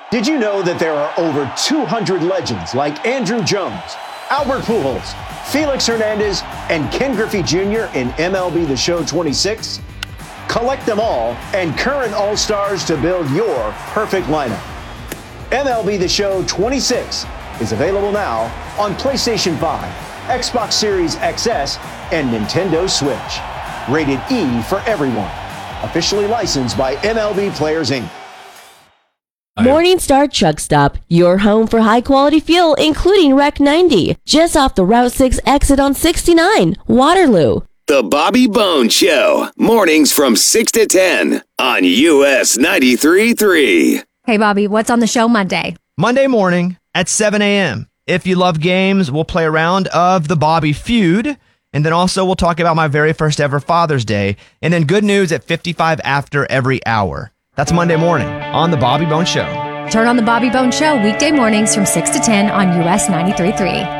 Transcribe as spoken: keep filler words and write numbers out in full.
Did you know that there are over two hundred legends like Andrew Jones, Albert Pujols, Felix Hernandez, and Ken Griffey Junior in M L B The Show twenty-six? Collect them all and current All-Stars to build your perfect lineup. M L B The Show twenty-six is available now on PlayStation five, Xbox Series X S, and Nintendo Switch. Rated E for everyone. Officially licensed by M L B Players, Incorporated. Morningstar Truck Stop, your home for high-quality fuel, including Rec ninety, just off the Route six exit on sixty-nine, Waterloo. The Bobby Bone Show, mornings from six to ten on U S ninety-three point three. Hey, Bobby, what's on the show Monday? Monday morning at seven a.m. If you love games, we'll play a round of the Bobby Feud. And then also we'll talk about my very first ever Father's Day. And then good news at fifty-five after every hour. That's Monday morning on The Bobby Bone Show. Turn on The Bobby Bone Show weekday mornings from six to ten on U S ninety-three point three.